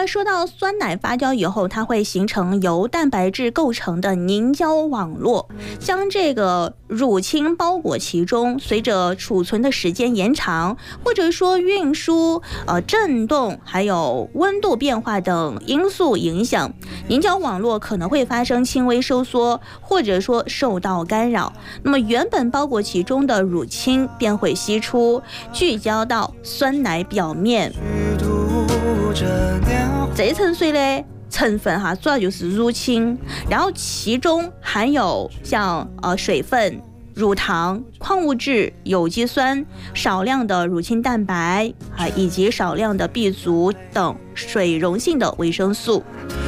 么说到酸奶发酵以后，它会形成由蛋白质构成的凝胶网络，将这个乳清包裹其中。随着储存的时间延长，或者说运输、震动还有温度变化等因素影响，凝胶网络可能会发生轻微收缩，或者说受到干扰。那么原本包裹其中的乳清便会析出，聚焦到酸奶表面。这一层水呢成分主要就是乳清，然后其中含有像水分、乳糖、矿物质、有机酸、少量的乳清蛋白以及少量的 B 族等水溶性的维生素。